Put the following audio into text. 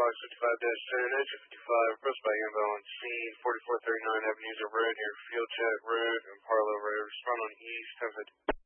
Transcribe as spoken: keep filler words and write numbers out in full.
Fox fifty-five dash seven, engine fifty-five, approach by inbound on scene, forty-four thirty-nine Ebenezer Road near Field Check Road and Parlow Road. Respond on East, ten fifty.